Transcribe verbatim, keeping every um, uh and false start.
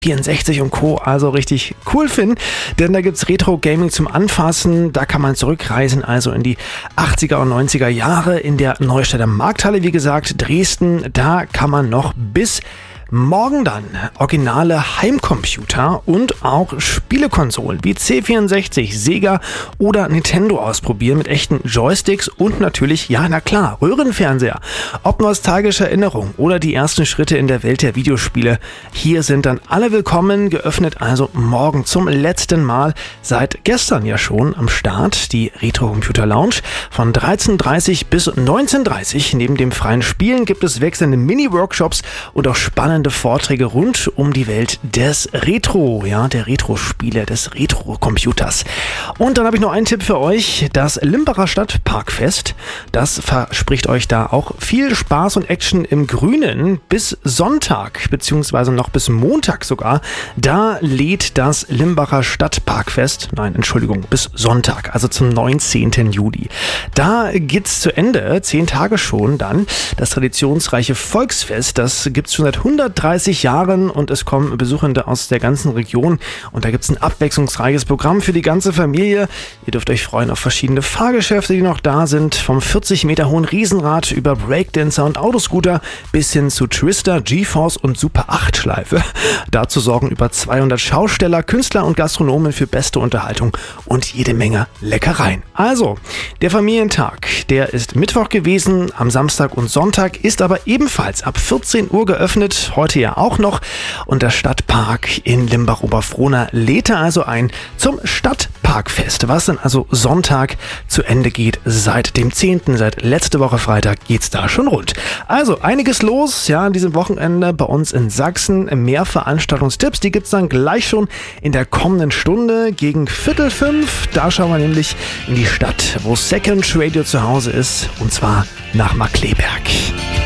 vierundsechzig und Co. also richtig cool finden, denn da gibt's Retro-Gaming zum Anfassen, da kann man zurückreisen, also in die achtziger und neunziger Jahre in der Neustädter Markthalle, wie gesagt, Dresden, da kann man noch bis morgen dann originale Heimcomputer und auch Spielekonsolen wie C vierundsechzig, Sega oder Nintendo ausprobieren mit echten Joysticks und natürlich, ja na klar, Röhrenfernseher. Ob nostalgische Erinnerungen oder die ersten Schritte in der Welt der Videospiele, hier sind dann alle willkommen, geöffnet also morgen zum letzten Mal, seit gestern ja schon am Start, die Retro Computer Lounge von dreizehn Uhr dreißig bis neunzehn Uhr dreißig. Neben dem freien Spielen gibt es wechselnde Mini-Workshops und auch spannende Vorträge rund um die Welt des Retro, ja, der Retro-Spiele, des Retro-Computers. Und dann habe ich noch einen Tipp für euch, das Limbacher Stadtparkfest, das verspricht euch da auch viel Spaß und Action im Grünen bis Sonntag, beziehungsweise noch bis Montag sogar. Da lädt das Limbacher Stadtparkfest, nein, Entschuldigung, bis Sonntag, also zum neunzehnten Juli. Da geht's zu Ende, zehn Tage schon dann, das traditionsreiche Volksfest, das gibt's schon seit hundertdreißig Jahren und es kommen Besuchende aus der ganzen Region und da gibt es ein abwechslungsreiches Programm für die ganze Familie. Ihr dürft euch freuen auf verschiedene Fahrgeschäfte, die noch da sind, vom vierzig Meter hohen Riesenrad über Breakdancer und Autoscooter bis hin zu Twister, GeForce und Super acht Schleife. Dazu sorgen über zweihundert Schausteller, Künstler und Gastronomen für beste Unterhaltung und jede Menge Leckereien. Also, der Familientag, der ist Mittwoch gewesen, am Samstag und Sonntag ist aber ebenfalls ab vierzehn Uhr geöffnet, heute ja auch noch. Und der Stadtpark in Limbach-Oberfrohna lädt also ein zum Stadtparkfest, was dann also Sonntag zu Ende geht. Seit dem zehnten, seit letzte Woche Freitag geht's da schon rund. Also einiges los, ja, an diesem Wochenende bei uns in Sachsen. Mehr Veranstaltungstipps, die gibt's dann gleich schon in der kommenden Stunde gegen Viertel fünf. Da schauen wir nämlich in die Stadt, wo Second Radio zu Hause ist, und zwar nach Markkleeberg.